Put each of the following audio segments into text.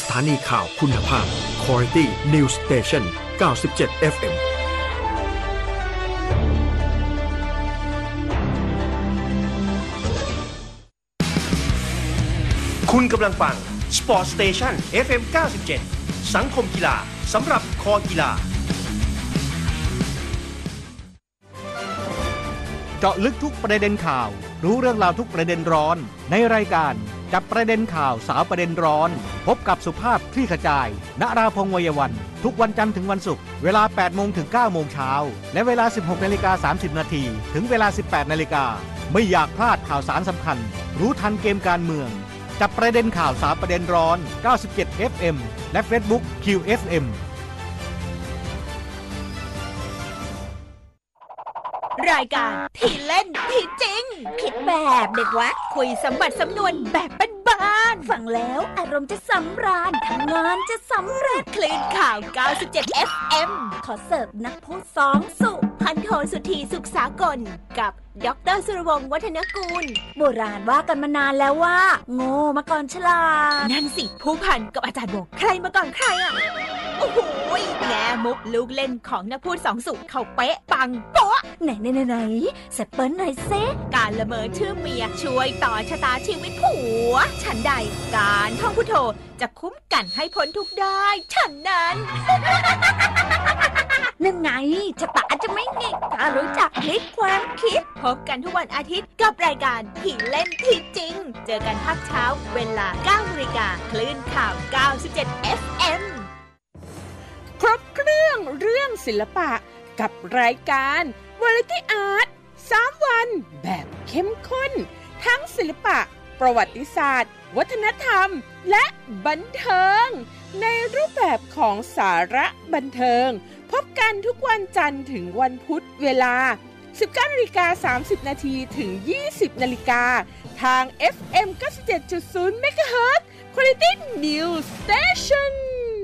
ถานีข่าวคุณภาพ Quality News Station 97 FM คุณกำลังฟัง Sport Station FM 97 สังคมกีฬาสำหรับคอกีฬาเจาะลึกทุกประเด็นข่าวรู้เรื่องราวทุกประเด็นร้อนในรายการจับประเด็นข่าวสาวประเด็นร้อนพบกับสุภาพคลี่ขจายณราพงษ์ วัยวันทุกวันจันทร์ถึงวันศุกร์เวลา 8 โมงถึง 9 โมงเช้าและเวลา 16:30 น.ถึงเวลา 18 น.ไม่อยากพลาดข่าวสารสำคัญรู้ทันเกมการเมืองจับประเด็นข่าวสาวประเด็นร้อน97 FM และ Facebook QFM รายการที่เล่นที่จริงคิดแบบเด็กวัดคุยสมบัติสำนวนแบบบ้านๆฟังแล้วอารมณ์จะสำราญทำงานจะสำเร็จคลื่นข่าว97 FM ขอเสิร์ฟนักพูดสองสุพันโทสุธีสุขสากลกับดร.สุรวงศ์วัฒนกูลโบราณว่ากันมานานแล้วว่าโง่มาก่อนฉลาดนั่นสิผู้พันกับอาจารย์บอกใครมาก่อนใครอ่ะโอ้โหแง่มุกลูกเล่นของนักพูดสองสุเขาเป๊ะปังโป๊ะไหนเสร็จเปิ้ลหน่อยเซการละเมอชื่อเมียช่วยต่อชะตาชีวิตผัวฉันใดการท่องพุทโธจะคุ้มกันให้พ้นทุกข์ได้ฉันนั้น นั่นไงชะตาจะไม่หงิกถ้ารู้จักพลิกความคิดพบกันทุกวันอาทิตย์กับรายการที่เล่นที่จริงเจอกันภาคเช้าเวลา 9 นาฬิกาคลื่นข่าว97 FM ครบเครื่องเรื่องศิลปะกับรายการวาไรตี้อาร์ต3 วันแบบเข้มข้นทั้งศิลปะประวัติศาสตร์วัฒนธรรมและบันเทิงในรูปแบบของสาระบันเทิงพบกันทุกวันจันทร์ถึงวันพุธเวลา 19:30 น.ถึง 20:00 น.ทาง FM 97.0 MHz Quality News Station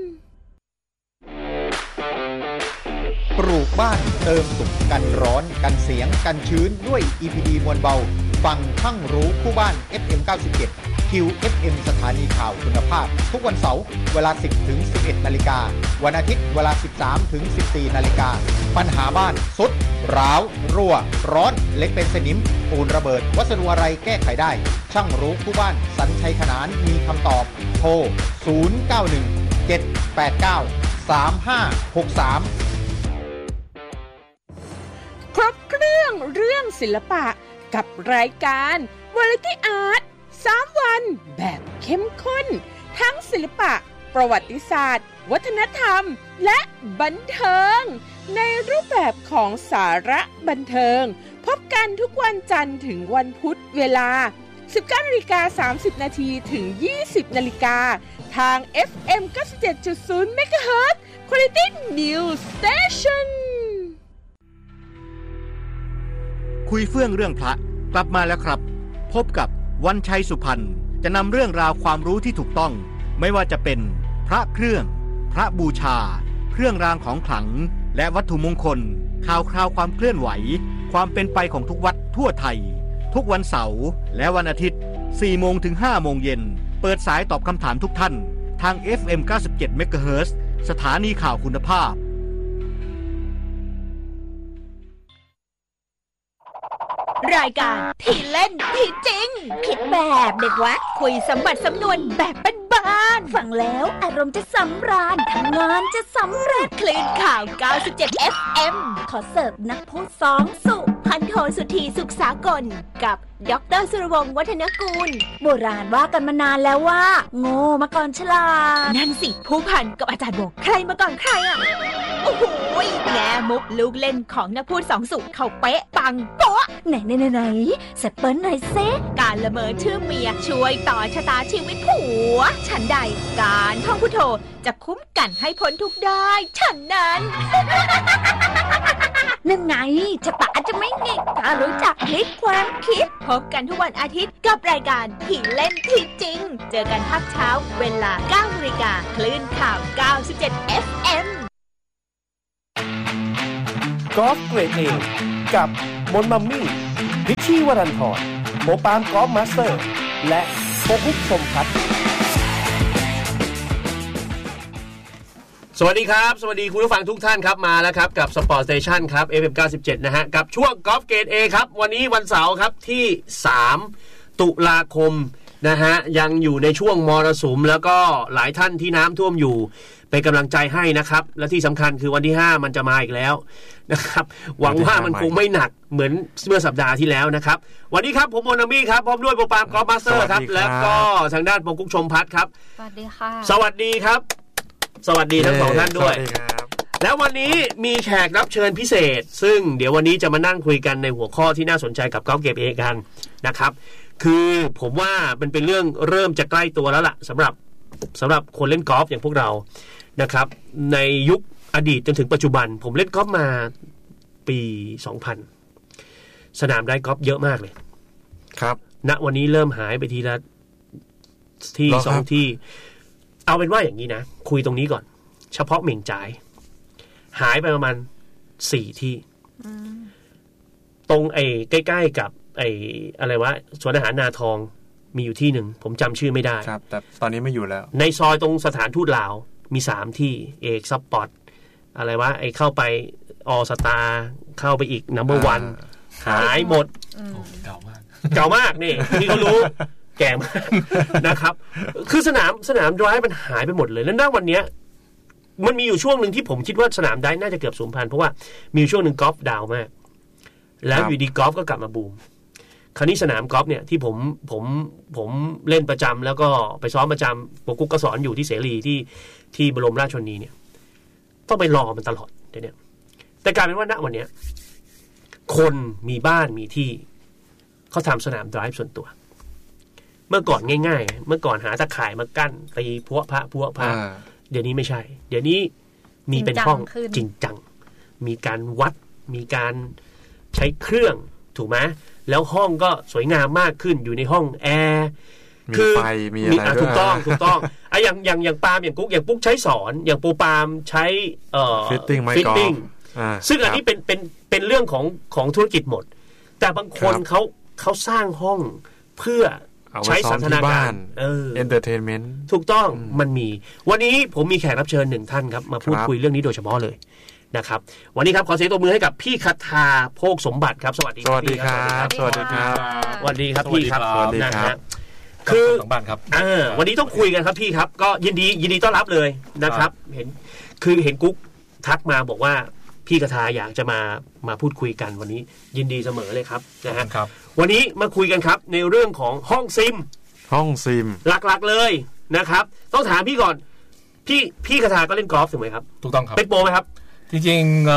ปลูกบ้านเติมสุขกันร้อนกันเสียงกันชื้นด้วย EPD มวลเบาฟังทั้งรู้คู่บ้าน FM 97 QFM สถานีข่าวคุณภาพทุกวันเสาร์เวลา 10 ถึง 11 นาฬิกาวันอาทิตย์เวลา 13 ถึง 14 นาฬิกาปัญหาบ้านสุดร้าวรั่วร้อนเล็กเป็นสนิมปูนระเบิดวัสดุอะไรแก้ไขได้ช่างรู้คู่บ้านสัญชัยขนานมีคำตอบโทร 091 789 3563 ครบเครื่องศิลปะกับรายการวาไรตี้อาร์ต3 วันแบบเข้มข้นทั้งศิลปะประวัติศาสตร์วัฒนธรรมและบันเทิงในรูปแบบของสาระบันเทิงพบกันทุกวันจันทร์ถึงวันพุธเวลา 19:30 น.ถึง 20:00 น.ทาง FM 97.0 MHz Quality News Station คุยเฟื่องเรื่องพระกลับมาแล้วครับพบกับวันชัยสุพรรณจะนำเรื่องราวความรู้ที่ถูกต้องไม่ว่าจะเป็นพระเครื่องพระบูชาเครื่องรางของขลังและวัตถุมงคลข่าวคราวความเคลื่อนไหวความเป็นไปของทุกวัดทั่วไทยทุกวันเสาร์และวันอาทิตย์ 4 โมงถึง 5 โมงเย็นเปิดสายตอบคำถามทุกท่านทาง FM 97 MHz สถานีข่าวคุณภาพรายการที่เล่นที่จริงคิดแบบเด็กวัดคุยสมบัติสำนวนแบบบ้านๆฟังแล้วอารมณ์จะสำราญทำงานจะสำเร็จคลื่นข่าว97 FM ขอเสิร์ฟนักพูดสองสุพันโทสุธีสุขสากลกับดร.สุรวงศ์วัฒนกูลโบราณว่ากันมานานแล้วว่าโง่มาก่อนฉลาดนั่นสิผู้พันกับอาจารย์บอกใครมาก่อนใครอ่ะโอ้โหแง่มุกลูกเล่นของนักพูดสองสุเขาเป๊ะปังโป๊ะไหนเสร็จเปิ้ลหน่อยเซการละเมอชื่อเมียช่วยต่อชะตาชีวิตผัวฉันใดการท่องพุทโธจะคุ้มกันให้พ้นทุกข์ได้ฉันนั้น นั่นไงชะตาจะไม่หงิกถ้ารู้จักพลิกความคิดพบกันทุกวันอาทิตย์กับรายการที่เล่นที่จริงเจอกันภาคเช้าเวลา 9 นาฬิกาคลื่นข่าว97 FM กอล์ฟเกรด A กับมนมัมมี่พิชชี่วรันทรโปปามกอล์ฟมาสเตอร์และโปคุกชมพัฒน์สวัสดีครับสวัสดีคุณผู้ฟังทุกท่านครับมาแล้วครับกับ Sport Station ครับ FM 97นะฮะกับช่วงกอล์ฟเกรด A ครับวันนี้วันเสาร์ครับที่3ตุลาคมนะฮะยังอยู่ในช่วงมรสุมแล้วก็หลายท่านที่น้ำท่วมอยู่เป็นกำลังใจให้นะครับและที่สำคัญคือวันที่5มันจะมาอีกแล้วนะครับหวังว่ามันคงไม่หนักเหมือนเมื่อสัปดาห์ที่แล้วนะครับวันนี้ครับผมโมนามิครับพร้อมด้วยโปรปามกอล์ฟมาสเตอร์ครับแล้วก็ทางด้านโปรกุ๊กชมพัฒน์ครับสวัสดีค่ะสวัสดีครับสวัสดีทั้งสองท่านด้วยแล้ววันนี้มีแขกรับเชิญพิเศษซึ่งเดี๋ยววันนี้จะมานั่งคุยกันในหัวข้อที่น่าสนใจกับกอล์ฟเกรด A กันนะครับคือผมว่ามันเป็นเรื่องเริ่มจะใกล้ตัวแล้วล่ะสำหรับคนเล่นกอล์ฟอย่างพวกเรานะครับในยุคอดีตจนถึงปัจจุบันผมเล่นกอล์ฟมาปี2000สนามได้กอล์ฟเยอะมากเลยครับณวันนี้เริ่มหายไปทีละที่2ที่เอาเป็นว่าอย่างนี้นะคุยตรงนี้ก่อนเฉพาะเหม่งจ่ายหายไปประมาณ4ที่ตรงใกล้ๆกับอะไรวะสวนอาหารนาทองมีอยู่ที่หนึ่งผมจำชื่อไม่ได้ครับแต่ตอนนี้ไม่อยู่แล้วในซอยตรงสถานทูตลาวมี3ที่เอกสปอร์ตอะไรวะเข้าไปออสตาเข้าไปอีกนัมเบอร์วันหายหมดเก่ามากนี่ที่เขารู้แก่มากนะครับคือสนามไดรฟ์มันหายไปหมดเลยแล้วณวันนี้มันมีอยู่ช่วงหนึ่งที่ผมคิดว่าสนามไดรฟ์น่าจะเกือบสูญพันธุ์เพราะว่ามีช่วงหนึ่งกอล์ฟดาวมากแล้วอยู่ดีกอล์ฟก็กลับมาบูมคราวนี้สนามกอล์ฟเนี่ยที่ผมเล่นประจำแล้วก็ไปซ้อมประจำโปรกุ๊กก็สอนอยู่ที่เสรีที่บรมราชชนนีเนี่ยต้องไปรอมันตลอดเดี๋ยวนี้แต่กลายเป็นว่าณวันนี้คนมีบ้านมีที่เขาทำสนามไดรฟ์ส่วนตัวเมื่อก่อนง่ายๆเมื่อก่อนหาตะข่ายมากั้นตีพัวพระเดี๋ยวนี้ไม่ใช่เดี๋ยวนี้มีเป็นห้องจริงจังมีการวัดมีการใช้เครื่องถูกไหมแล้วห้องก็สวยงามมากขึ้นอยู่ในห้องแอร์มีไฟมีอะไรถูกต้องอย่างปาล์มอย่างกุ๊กอย่างปุ๊กใช้สอนอย่างโปรปาล์มใช้ฟิตติ้งซึ่งอันนี้เป็นเรื่องของธุรกิจหมดแต่บางคนเขาสร้างห้องเพื่อใช้สันทนาการ entertainment ถูกต้องมันมีวันนี้ผมมีแขกรับเชิญ1ท่านครับมาพูดคุยเรื่องนี้โดยเฉพาะเลยนะครับวันนี้ครับขอเสียงตบมือให้กับพี่คทาโภคสมบัติครับสวัสดีครับสวัสดีครับสวัสดีครับพี่ครับนะฮะคือวันนี้ต้องคุยกันครับพี่ครับก็ยินดีต้อนรับเลยนะครับเห็นกุ๊กทักมาบอกว่าพี่คทาอยากจะมาพูดคุยกันวันนี้ยินดีเสมอเลยครับนะฮะวันนี้มาคุยกันครับในเรื่องของห้องซิมหลักๆเลยนะครับต้องถามพี่ก่อนพี่คทาก็เล่นกอล์ฟถูกไหมครับถูกต้องครับเป็นโปรไหมครับจริงๆ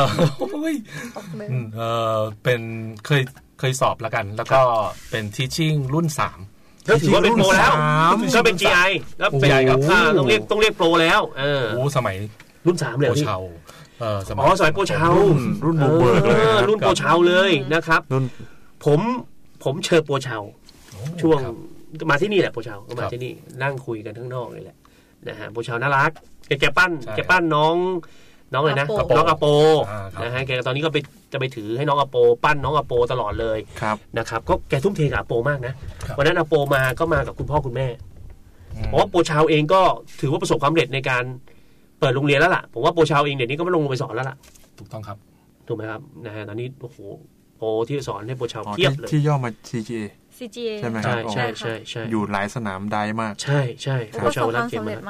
เป็นเคยสอบแล้วกันแล้วก็เป็นทีชิ่งรุ่น3 ก็ถือว่าเป็นโปรแล้วก็เป็น GI แล้วเป็นต้องเรียกโปรแล้วโอ้สมัยรุ่น3เลยพี่สมัยโปรเชารุ่นบุกเบิกเลยรุ่นโปรเชาเลยนะครับผมเชิญโปรเชาช่วงมาที่นี่แหละโปรเชาก็มาที่นี่นั่งคุยกันข้างนอกนี่แหละนะฮะโปรเชาน่ารักแกปั้นน้องอะไรนะน้องอโปนะฮะแกตอนนี้ก็จะไปถือให้น้องอโปปั้นน้องอโปตลอดเลยนะครับก็แกทุ่มเทกับอโปมากนะวันนั้นอโปมาก็มากับคุณพ่อคุณแม่เพราะว่าโปรเชาเองก็ถือว่าประสบความสำเร็จในการเปิดโรงเรียนแล้วล่ะผมว่าโปรเชาเองเดี๋ยวนี้ก็ไม่ลงไปสอนแล้วล่ะถูกต้องครับถูกไหมครับนะฮะตอนนี้โอ้โหโปรที่สอนให้โปรเชาเพียบเลยที่ย่อมา CGA ใช่ไหมใช่อยู่หลายสนามได้มากใช่โปรเชารักเกมมาก